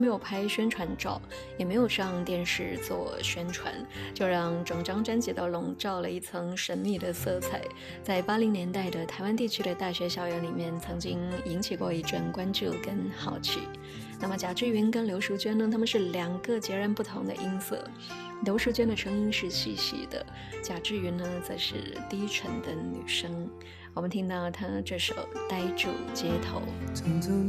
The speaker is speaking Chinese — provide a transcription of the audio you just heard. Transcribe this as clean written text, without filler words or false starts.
没有拍宣传照，也没有上电视做宣传，就让整张专辑都笼罩了一层神秘的色彩。在80年代的台湾地区的大学校园里面，曾经引起过一阵关注跟好奇。那么贾志云跟刘淑娟呢，他们是两个截然不同的音色。刘淑娟的声音是细细的，贾志云呢则是低沉的女声。我们听到她这首《呆住街头》。 匆匆